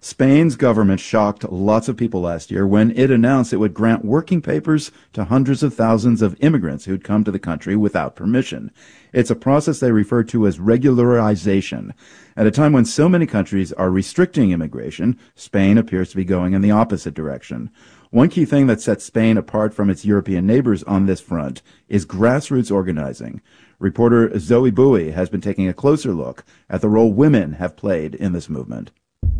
Spain's government shocked lots of people last year when it announced it would grant working papers to hundreds of thousands of immigrants who'd come to the country without permission. It's a process they refer to as regularization. At a time when so many countries are restricting immigration, Spain appears to be going in the opposite direction. One key thing that sets Spain apart from its European neighbors on this front is grassroots organizing. Reporter Zoe Bowie has been taking a closer look at the role women have played in this movement.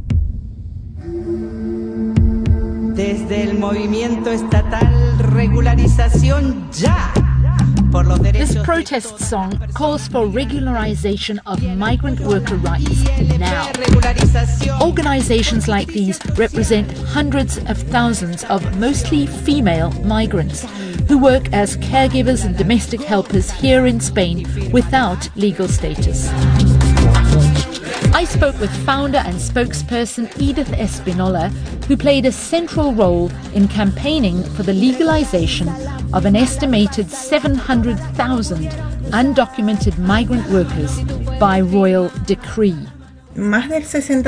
Desde el movimiento estatal Regularización Ya. This protest song calls for regularization of migrant worker rights now. Organizations like these represent hundreds of thousands of mostly female migrants who work as caregivers and domestic helpers here in Spain without legal status. I spoke with founder and spokesperson Edith Espinola, who played a central role in campaigning for the legalization of an estimated 700,000 undocumented migrant workers by royal decree. More than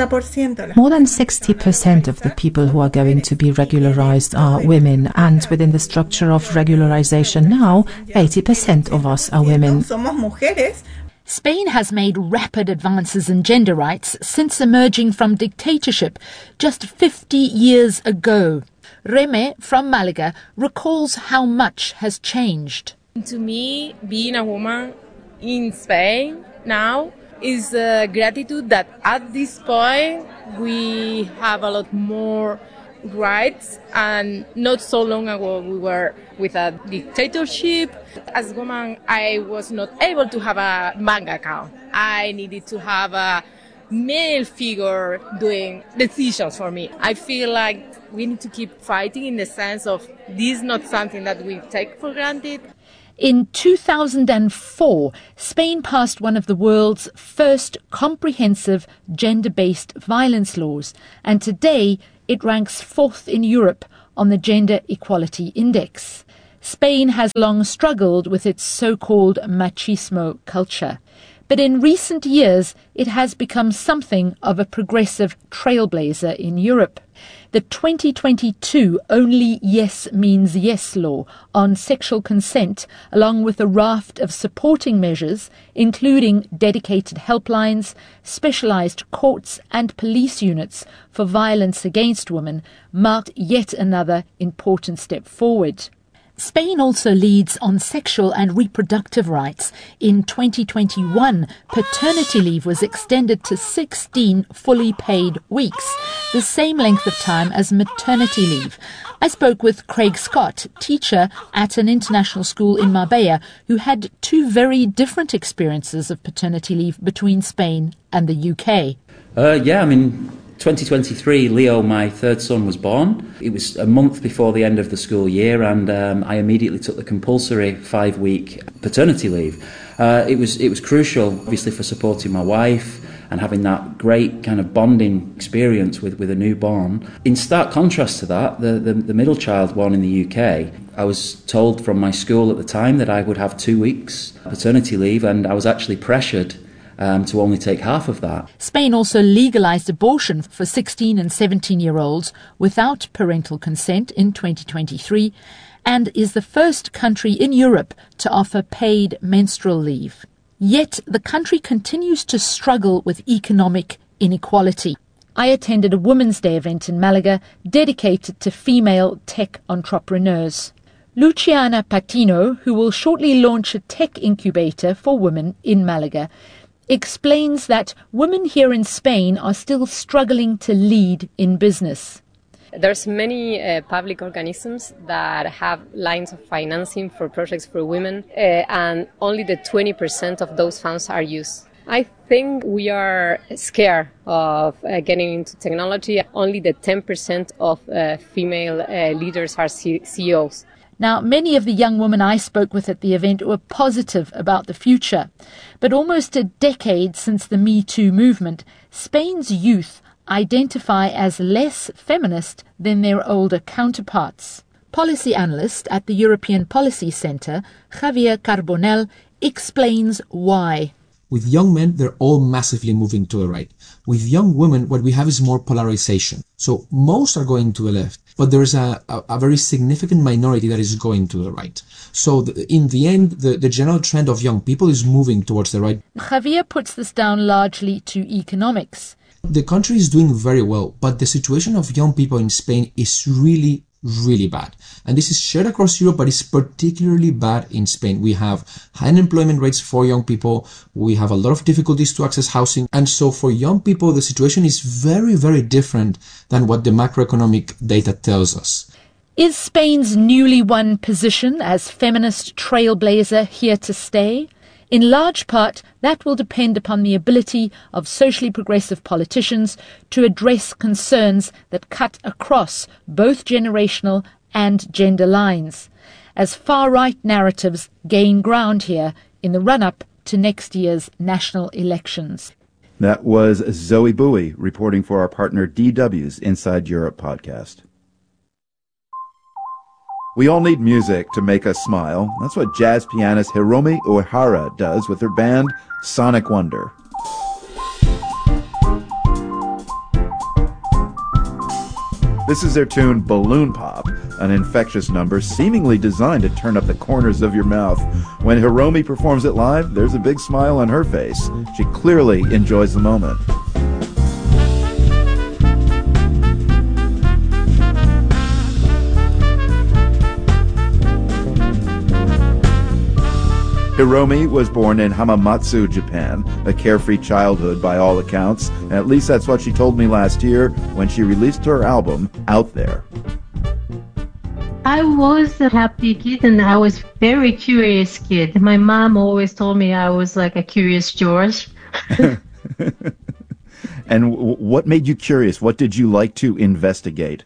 60% of the people who are going to be regularized are women, and within the structure of regularization now, 80% of us are women. Spain has made rapid advances in gender rights since emerging from dictatorship just 50 years ago. Reme from Malaga recalls how much has changed. To me, being a woman in Spain now is gratitude that at this point we have a lot more rights, and not so long ago we were with a dictatorship. As a woman, I was not able to have a bank account. I needed to have a male figure doing decisions for me. I feel like we need to keep fighting in the sense of this is not something that we take for granted. In 2004, Spain passed one of the world's first comprehensive gender-based violence laws, and today it ranks 4th in Europe on the Gender Equality Index. Spain has long struggled with its so-called machismo culture, but in recent years it has become something of a progressive trailblazer in Europe. The 2022 Only Yes Means Yes law on sexual consent, along with a raft of supporting measures, including dedicated helplines, specialized courts and police units for violence against women, marked yet another important step forward. Spain also leads on sexual and reproductive rights. In 2021, paternity leave was extended to 16 fully paid weeks, the same length of time as maternity leave. I spoke with Craig Scott, teacher at an international school in Marbella, who had two very different experiences of paternity leave between Spain and the UK. 2023, Leo, my third son, was born. It was a month before the end of the school year, and I immediately took the compulsory 5-week paternity leave. It was crucial, obviously, for supporting my wife and having that great kind of bonding experience with a newborn. In stark contrast to that, the middle child born in the UK, I was told from my school at the time that I would have 2 weeks paternity leave, and I was actually pressured to only take half of that. Spain also legalized abortion for 16 and 17-year-olds without parental consent in 2023 and is the first country in Europe to offer paid menstrual leave. Yet the country continues to struggle with economic inequality. I attended a Women's Day event in Malaga dedicated to female tech entrepreneurs. Luciana Patino, who will shortly launch a tech incubator for women in Malaga, explains that women here in Spain are still struggling to lead in business. There's many public organisms that have lines of financing for projects for women, and only the 20% of those funds are used. I think we are scared of getting into technology. Only the 10% of female leaders are CEOs. Now, many of the young women I spoke with at the event were positive about the future. But almost a decade since the Me Too movement, Spain's youth identify as less feminist than their older counterparts. Policy analyst at the European Policy Centre, Javier Carbonell, explains why. With young men, they're all massively moving to the right. With young women, what we have is more polarization. So most are going to the left, but there is a very significant minority that is going to the right. So in the end, the general trend of young people is moving towards the right. Javier puts this down largely to economics. The country is doing very well, but the situation of young people in Spain is really, really bad. And this is shared across Europe, but it's particularly bad in Spain. We have high unemployment rates for young people. We have a lot of difficulties to access housing. And so for young people, the situation is very, very different than what the macroeconomic data tells us. Is Spain's newly won position as feminist trailblazer here to stay? In large part, that will depend upon the ability of socially progressive politicians to address concerns that cut across both generational and gender lines, as far-right narratives gain ground here in the run-up to next year's national elections. That was Zoe Bowie reporting for our partner DW's Inside Europe podcast. We all need music to make us smile. That's what jazz pianist Hiromi Uehara does with her band Sonic Wonder. This is their tune Balloon Pop, an infectious number seemingly designed to turn up the corners of your mouth. When Hiromi performs it live, there's a big smile on her face. She clearly enjoys the moment. Hiromi was born in Hamamatsu, Japan, a carefree childhood by all accounts, and at least that's what she told me last year when she released her album, Out There. I was a happy kid and I was very curious kid. My mom always told me I was like a curious George. And what made you curious? What did you like to investigate?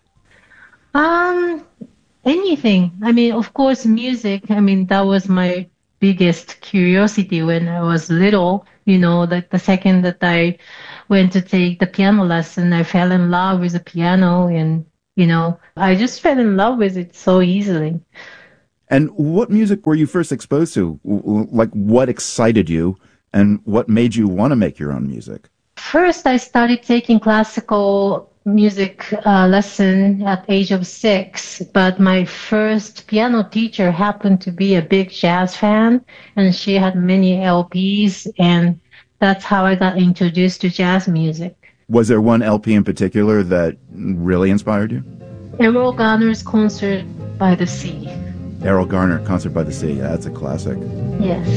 Anything. I mean, of course, music. I mean, that was my biggest curiosity when I was little. You know, like the second that I went to take the piano lesson, I fell in love with the piano, and you know, I just fell in love with it so easily. And what music were you first exposed to? Like, what excited you, and what made you want to make your own music? First, I started taking classical music lesson at age of 6, but my first piano teacher happened to be a big jazz fan, and she had many LPs, and that's how I got introduced to jazz music. Was there one LP in particular that really inspired you? Errol Garner's Concert by the Sea. Errol Garner, Concert by the Sea. That's a classic. Yes.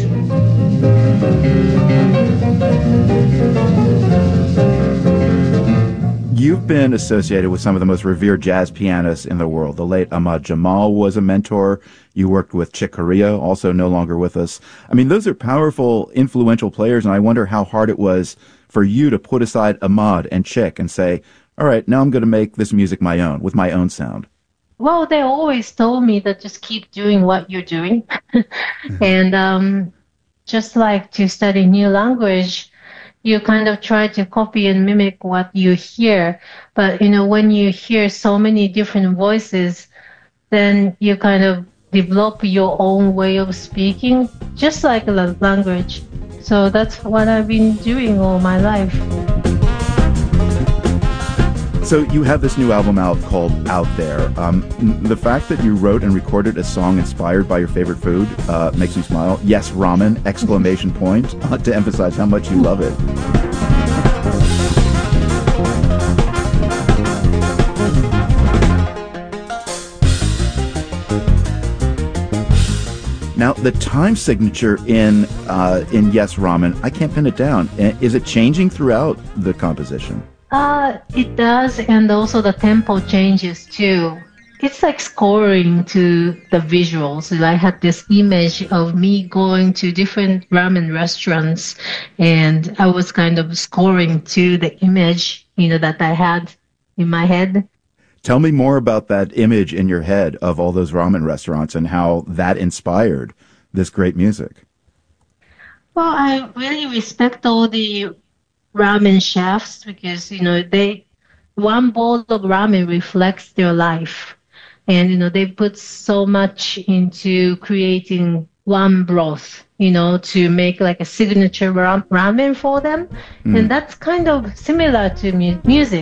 You've been associated with some of the most revered jazz pianists in the world. The late Ahmad Jamal was a mentor. You worked with Chick Corea, also no longer with us. I mean, those are powerful, influential players, and I wonder how hard it was for you to put aside Ahmad and Chick and say, all right, now I'm going to make this music my own, with my own sound. Well, they always told me that just keep doing what you're doing. And just like to study new language, you kind of try to copy and mimic what you hear. But, you know, when you hear so many different voices, then you kind of develop your own way of speaking, just like a language. So that's what I've been doing all my life. So you have this new album out called Out There. The fact that you wrote and recorded a song inspired by your favorite food makes me smile. Yes, ramen, exclamation point, to emphasize how much you love it. Now, the time signature in Yes, Ramen, I can't pin it down. Is it changing throughout the composition? It does, and also the tempo changes too. It's like scoring to the visuals. I had this image of me going to different ramen restaurants, and I was kind of scoring to the image, you know, that I had in my head. Tell me more about that image in your head of all those ramen restaurants and how that inspired this great music. Well, I really respect all the ramen chefs because, you know, one bowl of ramen reflects their life. And, you know, they put so much into creating one broth. to make like a signature ramen for them. And that's kind of similar to music.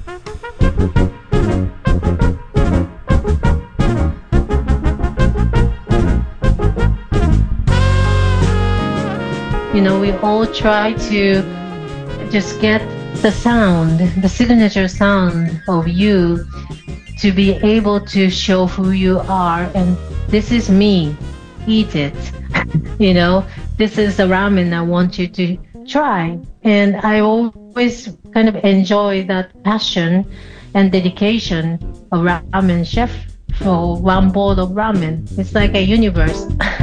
We all try to just get the sound, the signature sound of you, to be able to show who you are, and this is me, eat it. This is the ramen I want you to try. And I always kind of enjoy that passion and dedication of ramen chef for one bowl of ramen. It's like a universe.